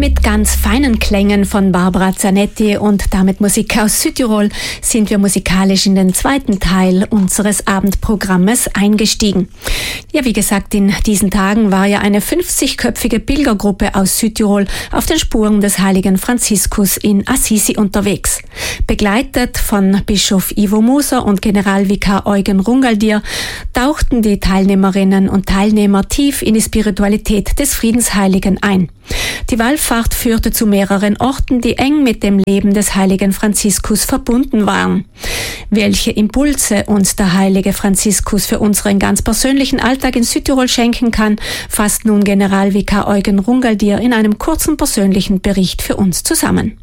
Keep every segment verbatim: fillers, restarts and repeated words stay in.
Mit ganz feinen Klängen von Barbara Zanetti und damit Musik aus Südtirol sind wir musikalisch in den zweiten Teil unseres Abendprogrammes eingestiegen. Ja, wie gesagt, in diesen Tagen war ja eine fünfzigköpfige Pilgergruppe aus Südtirol auf den Spuren des heiligen Franziskus in Assisi unterwegs. Begleitet von Bischof Ivo Moser und Generalvikar Eugen Rungaldier tauchten die Teilnehmerinnen und Teilnehmer tief in die Spiritualität des Friedensheiligen ein. Die Wallfahrt führte zu mehreren Orten, die eng mit dem Leben des heiligen Franziskus verbunden waren. Welche Impulse uns der heilige Franziskus für unseren ganz persönlichen Alltag in Südtirol schenken kann, fasst nun Generalvikar Eugen Rungaldier in einem kurzen persönlichen Bericht für uns zusammen.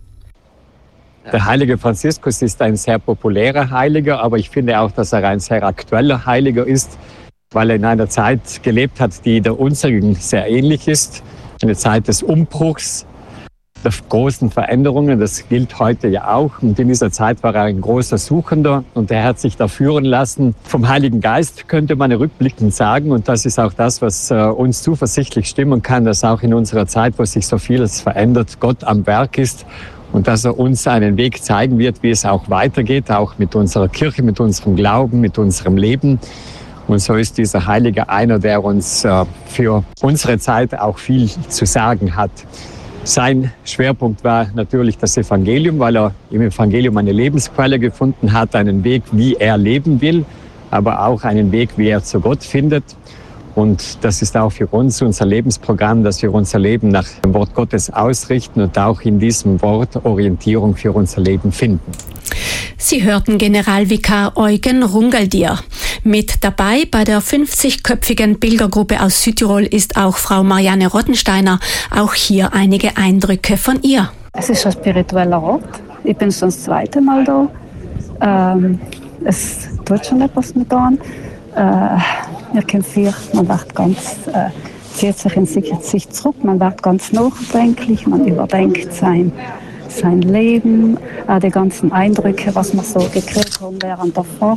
Der heilige Franziskus ist ein sehr populärer Heiliger, aber ich finde auch, dass er ein sehr aktueller Heiliger ist, weil er in einer Zeit gelebt hat, die der unseren sehr ähnlich ist. Eine Zeit des Umbruchs, der großen Veränderungen, das gilt heute ja auch. Und in dieser Zeit war er ein großer Suchender und er hat sich da führen lassen vom Heiligen Geist, könnte man rückblickend sagen. Und das ist auch das, was uns zuversichtlich stimmen kann, dass auch in unserer Zeit, wo sich so vieles verändert, Gott am Werk ist und dass er uns einen Weg zeigen wird, wie es auch weitergeht, auch mit unserer Kirche, mit unserem Glauben, mit unserem Leben. Und so ist dieser Heilige einer, der uns äh, für unsere Zeit auch viel zu sagen hat. Sein Schwerpunkt war natürlich das Evangelium, weil er im Evangelium eine Lebensquelle gefunden hat, einen Weg, wie er leben will, aber auch einen Weg, wie er zu Gott findet. Und das ist auch für uns unser Lebensprogramm, dass wir unser Leben nach dem Wort Gottes ausrichten und auch in diesem Wort Orientierung für unser Leben finden. Sie hörten Generalvikar Eugen Rungaldier. Mit dabei bei der fünfzigköpfigen Pilgergruppe aus Südtirol ist auch Frau Marianne Rottensteiner. Auch hier einige Eindrücke von ihr. Es ist ein spiritueller Ort. Ich bin schon das zweite Mal da. Ähm, es tut schon etwas mit an. Äh, wir kennen viel, man wird ganz, äh, zieht sich in sich zurück, man wird ganz nachdenklich, man überdenkt sein, sein Leben, äh, die ganzen Eindrücke, was wir so gekriegt haben während der Fahrt.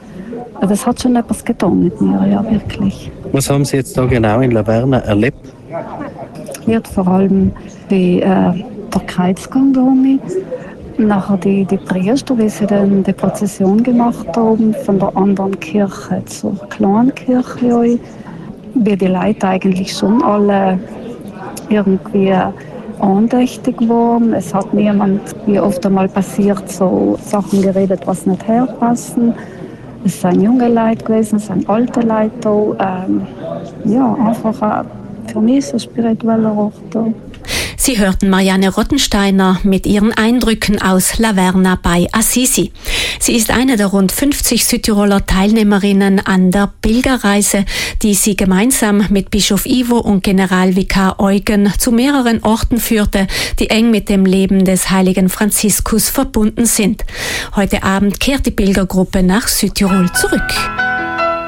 Das hat schon etwas getan mit mir, ja, wirklich. Was haben Sie jetzt da genau in Laverna erlebt? Wird vor allem wie äh, der Kreuzgang da um. Nachher die, die Priester, wie sie dann die Prozession gemacht haben, von der anderen Kirche zur kleinen Kirche, wie die Leute eigentlich schon alle irgendwie andächtig waren. Es hat niemand, wie oft einmal passiert, so Sachen geredet, was nicht herpassen. Es sind junge Leute gewesen, es sind alte Leute da. Ähm, ja, einfach ein, für mich ein spiritueller Ort da. Sie hörten Marianne Rottensteiner mit ihren Eindrücken aus Laverna bei Assisi. Sie ist eine der rund fünfzig Südtiroler Teilnehmerinnen an der Pilgerreise, die sie gemeinsam mit Bischof Ivo und Generalvikar Eugen zu mehreren Orten führte, die eng mit dem Leben des heiligen Franziskus verbunden sind. Heute Abend kehrt die Pilgergruppe nach Südtirol zurück.